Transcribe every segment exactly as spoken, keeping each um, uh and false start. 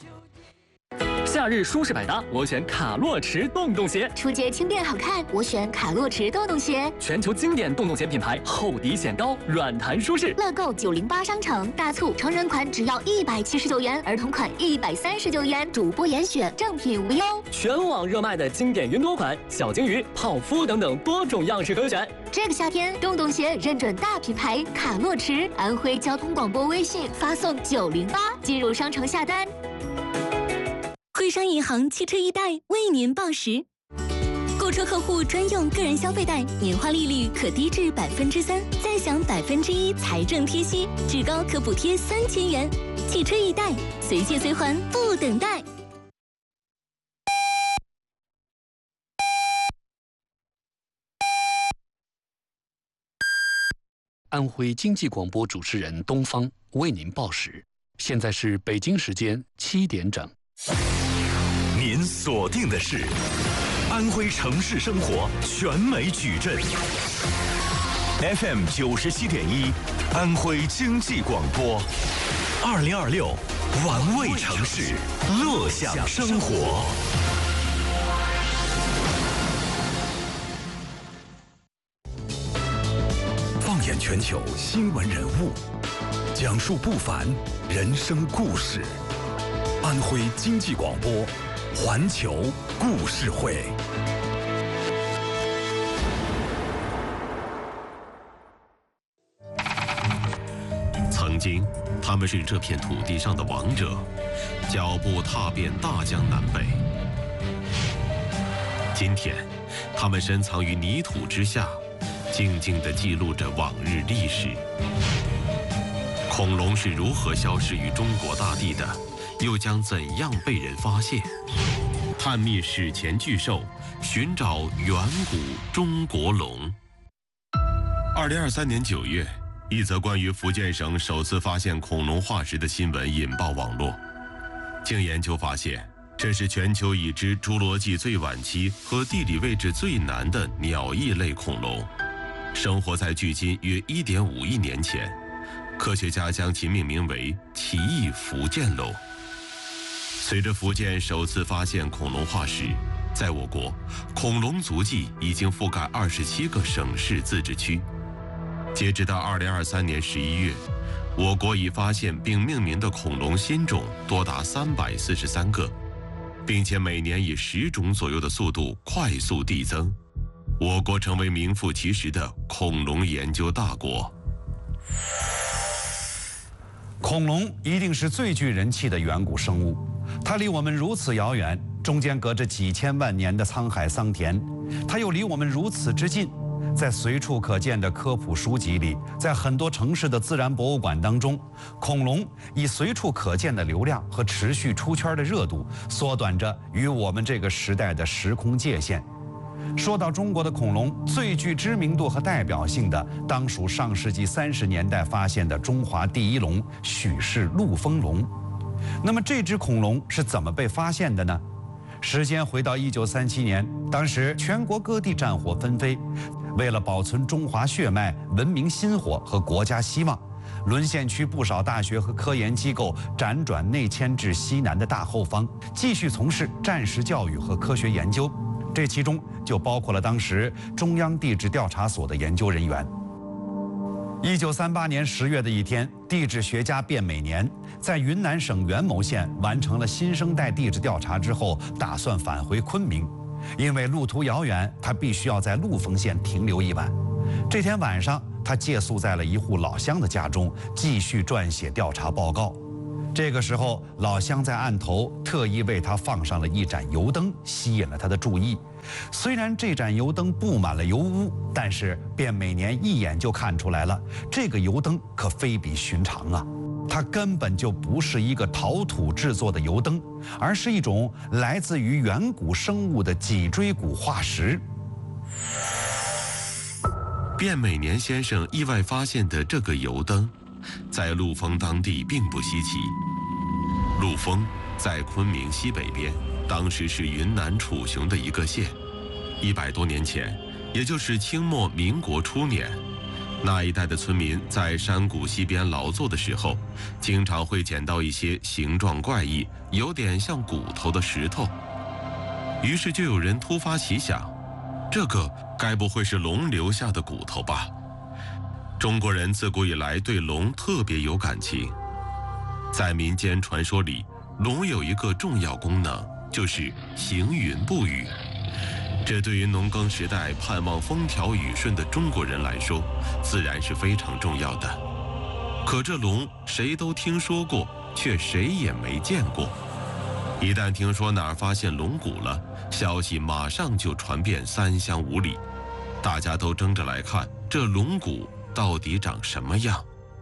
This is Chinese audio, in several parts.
夏日舒适百搭，我选卡洛驰洞洞鞋。 出街轻便好看，我选卡洛驰洞洞鞋。 全球经典洞洞鞋品牌，厚底显高，软弹舒适。 乐购九零八商城大促，成人款只要一百七十九元，儿童款一百三十九元，主播严选，正品无忧。 全网热卖的经典云朵款，小鲸鱼、泡芙等等多种样式可选。 这个夏天，洞洞鞋认准大品牌卡洛驰，安徽交通广播微信发送九零八进入商城下单。 徽商银行汽车易贷为您报时，购车客户专用个人消费贷，年化利率可低至百分之三，再享百分之一财政贴息，至高可补贴三千元。汽车易贷，随借随还，不等待。 安徽经济广播主持人东方为您报时，现在是北京时间七点整。 您锁定的是安徽城市生活全美矩阵 F M 九十七点一，安徽经济广播，二零二六玩味城市，乐享生活。放眼全球新闻人物，讲述不凡人生故事。安徽经济广播，环球故事会。曾经，他们是这片土地上的王者，脚步踏遍大江南北。今天，他们深藏于泥土之下，静静地记录着往日历史。恐龙是如何消失于中国大地的？又将怎样被人发现？探秘史前巨兽，寻找远古中国龙。二零二三年九月，一则关于福建省首次发现恐龙化石的新闻引爆网络。经研究发现，这是全球已知侏罗纪最晚期和地理位置最南的鸟翼类恐龙，生活在距今约 一点五亿年前。科学家将其命名为奇异福建龙。随着福建首次发现恐龙化石，在我国，恐龙足迹已经覆盖二十七个省市自治区。截止到二零二三年十一月，我国已发现并命名的恐龙新种多达三百四十三个，并且每年以十种左右的速度快速递增。我国成为名副其实的恐龙研究大国。 恐龙一定是最具人气的远古生物，它离我们如此遥远，中间隔着几千万年的沧海桑田，它又离我们如此之近。在随处可见的科普书籍里，在很多城市的自然博物馆当中，恐龙以随处可见的流量和持续出圈的热度，缩短着与我们这个时代的时空界限。说到中国的恐龙，最具知名度和代表性的，当属上世纪三十年代发现的中华第一龙许氏陆丰龙。那么这只恐龙是怎么被发现的呢？时间回到一九三七年，当时全国各地战火纷飞，为了保存中华血脉、文明薪火和国家希望，沦陷区不少大学和科研机构辗转内迁至西南的大后方，继续从事战时教育和科学研究。这其中就包括了当时中央地质调查所的研究人员。一九三八年十月的一天，地质学家卞美年在云南省元谋县完成了新生代地质调查之后，打算返回昆明，因为路途遥远，他必须要在陆丰县停留一晚。这天晚上，他借宿在了一户老乡的家中，继续撰写调查报告。这个时候，老乡在案头特意为他放上了一盏油灯，吸引了他的注意。虽然这盏油灯布满了油污，但是卞美年一眼就看出来了，这个油灯可非比寻常啊！它根本就不是一个陶土制作的油灯，而是一种来自于远古生物的脊椎骨化石。 卞美年先生意外发现的这个油灯，在陆丰当地并不稀奇。陆丰在昆明西北边，当时是云南楚雄的一个县。一百多年前，也就是清末民国初年， 那一带的村民在山谷溪边劳作的时候，经常会捡到一些形状怪异、有点像骨头的石头。于是就有人突发奇想，这个该不会是龙留下的骨头吧？中国人自古以来对龙特别有感情，在民间传说里，龙有一个重要功能，就是行云布雨。这对于农耕时代盼望风调雨顺的中国人来说，自然是非常重要的。可这龙谁都听说过，却谁也没见过。一旦听说哪儿发现龙骨了，消息马上就传遍三乡五里，大家都争着来看这龙骨到底长什么样。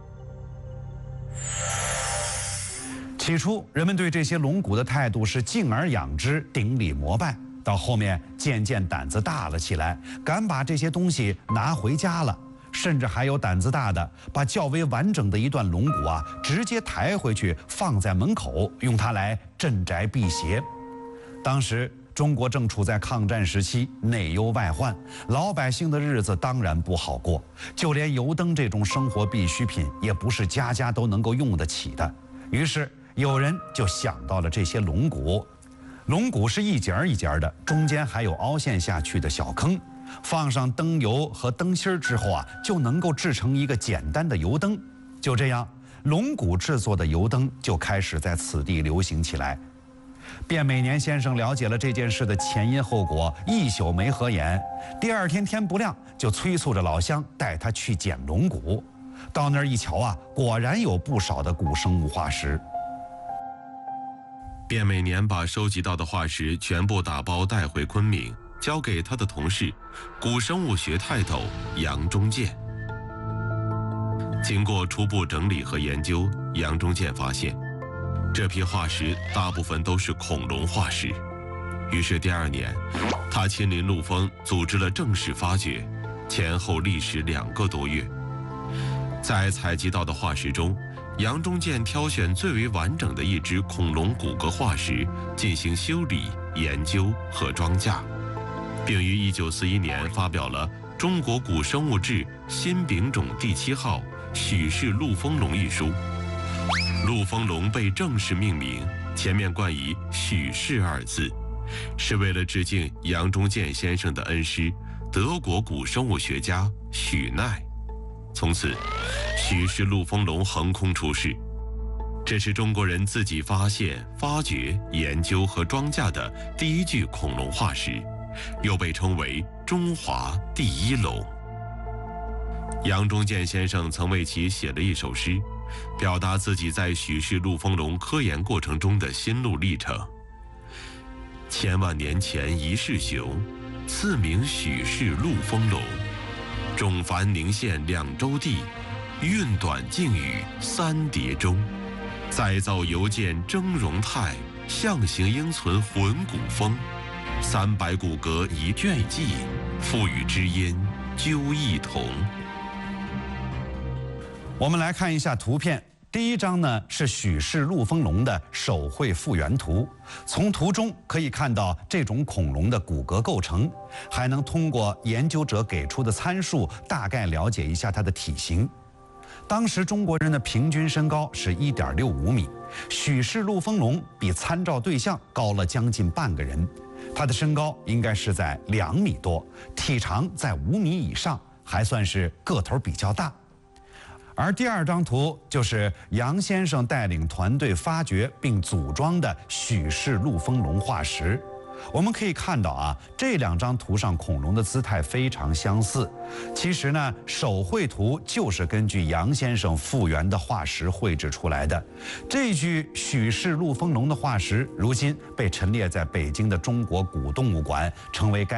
起初，人们对这些龙骨的态度是敬而仰之、顶礼膜拜。到后面渐渐胆子大了起来，敢把这些东西拿回家了，甚至还有胆子大的把较为完整的一段龙骨啊，直接抬回去放在门口，用它来镇宅辟邪。当时中国正处在抗战时期，内忧外患，老百姓的日子当然不好过，就连油灯这种生活必需品也不是家家都能够用得起的。于是有人就想到了这些龙骨。龙骨是一节儿一节儿的，中间还有凹陷下去的小坑，放上灯油和灯芯儿之后啊，就能够制成一个简单的油灯。就这样，龙骨制作的油灯就开始在此地流行起来。卞美年先生了解了这件事的前因后果，一宿没合眼。第二天天不亮，就催促着老乡带他去捡龙骨。到那儿一瞧啊，果然有不少的古生物化石。 卞美年把收集到的化石全部打包带回昆明，交给他的同事，古生物学泰斗杨忠健。经过初步整理和研究，杨忠健发现，这批化石大部分都是恐龙化石。于是第二年，他亲临陆丰，组织了正式发掘，前后历时两个多月。在采集到的化石中，杨忠健挑选最为完整的一只恐龙骨骼化石进行修理、研究和装架，并于一九四一年发表了《中国古生物志新丙种第七号许氏陆丰龙》一书。陆丰龙被正式命名，前面冠以“许氏”二字，是为了致敬杨忠健先生的恩师德国古生物学家许奈。从此，许氏陆丰龙横空出世。这是中国人自己发现、发掘、研究和装架的第一具恐龙化石，又被称为中华第一龙。杨忠健先生曾为其写了一首诗，表达自己在许氏陆丰龙科研过程中的心路历程。千万年前一世雄，赐名许氏陆丰龙。种繁宁县两州地，运短靖宇三叠中。再造邮件峥嵘态，象形应存浑古风。三百骨骼一卷记，赋予知音究异同。 我们来看一下图片。第一张呢是许氏陆丰龙的手绘复原图，从图中可以看到这种恐龙的骨骼构成，还能通过研究者给出的参数大概了解一下它的体型。当时中国人的平均身高是 一点六五米，许氏陆丰龙比参照对象高了将近半个人，它的身高应该是在两米多，体长在五米以上，还算是个头比较大。而第二张图就是杨先生带领团队发掘并组装的许氏陆丰龙化石。我们可以看到啊，这两张图上恐龙的姿态非常相似。其实呢，手绘图就是根据杨先生复原的化石绘制出来的。这具许氏陆丰龙的化石，如今被陈列在北京的中国古动物馆，成为该